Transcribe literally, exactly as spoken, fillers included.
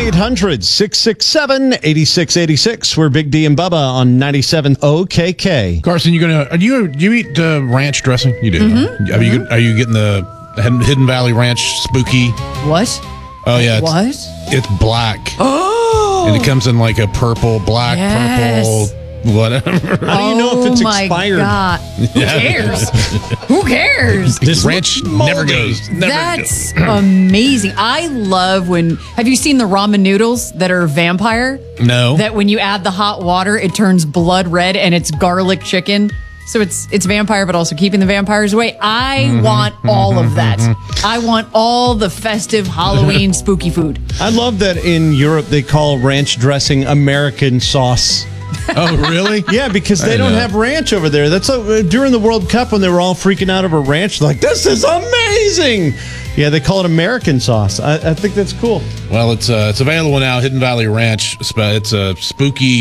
eight hundred, six six seven, eight six eight six. We're Big D and Bubba on ninety-seven O K K. Carson, you gonna? Are you do you eat uh, ranch dressing? You do. Mm-hmm. Are you are you getting the Hidden Valley Ranch spooky? What? Oh yeah. It's, What? It's black. Oh. And it comes in like a purple, black, Yes. purple, whatever. How do you know if it's Oh my expired? God. Who cares? Who cares? This ranch never moldy. goes. Never That's amazing. I love when. Have you seen the ramen noodles that are vampire? goes. No. That when you add the hot water, it turns blood red and it's garlic chicken. So it's it's vampire, but also keeping the vampires away. I Mm-hmm. want all of that. I want all the festive Halloween spooky food. I love that in Europe they call ranch dressing American sauce. Oh, really? Yeah, because they I don't know. have ranch over there. That's uh, during the World Cup when they were all freaking out over ranch. Like, this is amazing. Yeah, they call it American sauce. I, I think that's cool. Well, it's uh, it's available now. Hidden Valley Ranch. It's a spooky